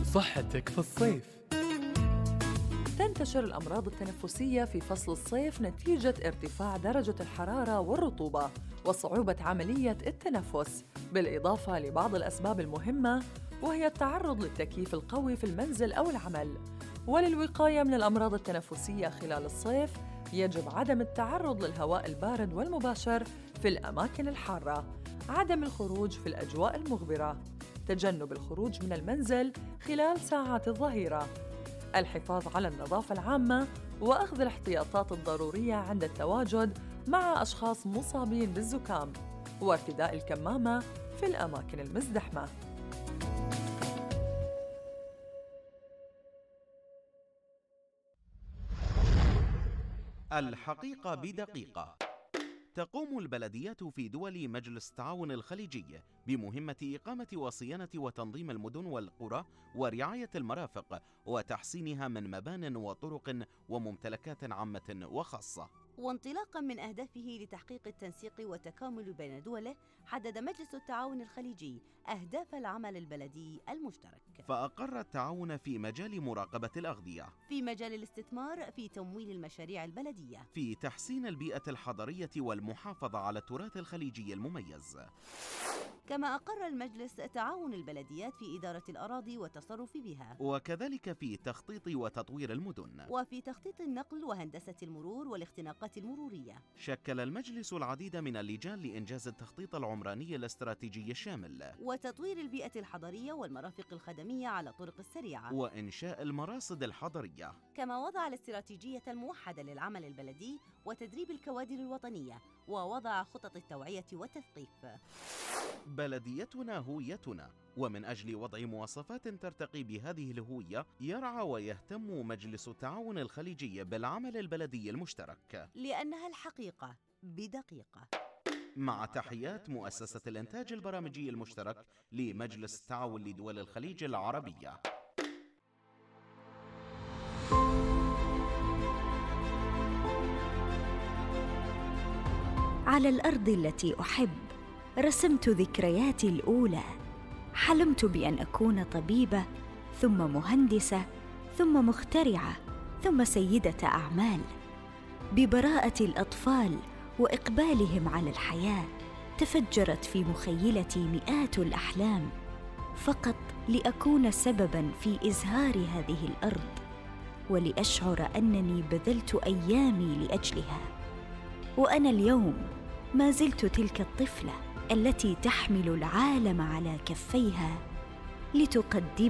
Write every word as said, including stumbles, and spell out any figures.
صحتك في الصيف. تنتشر الأمراض التنفسية في فصل الصيف نتيجة ارتفاع درجة الحرارة والرطوبة وصعوبة عملية التنفس، بالإضافة لبعض الأسباب المهمة وهي التعرض للتكييف القوي في المنزل أو العمل. وللوقاية من الأمراض التنفسية خلال الصيف يجب عدم التعرض للهواء البارد والمباشر في الأماكن الحارة، عدم الخروج في الأجواء المغبرة، تجنب الخروج من المنزل خلال ساعات الظهيرة، الحفاظ على النظافة العامة وأخذ الاحتياطات الضرورية عند التواجد مع أشخاص مصابين بالزكام، وارتداء الكمامة في الأماكن المزدحمة. الحقيقة بدقيقة. تقوم البلديات في دول مجلس التعاون الخليجي بمهمة إقامة وصيانة وتنظيم المدن والقرى ورعاية المرافق وتحسينها من مبان وطرق وممتلكات عامة وخاصة. وانطلاقاً من أهدافه لتحقيق التنسيق والتكامل بين دوله، حدد مجلس التعاون الخليجي أهداف العمل البلدي المشترك، فأقر التعاون في مجال مراقبة الأغذية، في مجال الاستثمار في تمويل المشاريع البلدية، في تحسين البيئة الحضرية والمحافظة على التراث الخليجي المميز. كما أقر المجلس تعاون البلديات في إدارة الأراضي والتصرف بها، وكذلك في تخطيط وتطوير المدن، وفي تخطيط النقل وهندسة المرور والاختناقات المرورية. شكل المجلس العديد من اللجان لإنجاز التخطيط العمراني الاستراتيجي الشامل وتطوير البيئة الحضرية والمرافق الخدمية على الطرق السريعة وإنشاء المراصد الحضرية. كما وضع الاستراتيجية الموحدة للعمل البلدي وتدريب الكوادر الوطنية، ووضع خطط التوعية والتثقيف. بلديتنا هويتنا، ومن أجل وضع مواصفات ترتقي بهذه الهوية يرعى ويهتم مجلس التعاون الخليجي بالعمل البلدي المشترك، لأنها الحقيقة بدقيقة. مع تحيات مؤسسة الإنتاج البرامجي المشترك لمجلس التعاون لدول الخليج العربية. على الأرض التي أحب رسمت ذكرياتي الأولى، حلمت بأن أكون طبيبة، ثم مهندسة، ثم مخترعة، ثم سيدة أعمال. ببراءة الأطفال وإقبالهم على الحياة تفجرت في مخيلتي مئات الأحلام، فقط لأكون سبباً في إزهار هذه الأرض، ولأشعر أنني بذلت أيامي لأجلها. وأنا اليوم ما زلت تلك الطفلة التي تحمل العالم على كفيها لتقدم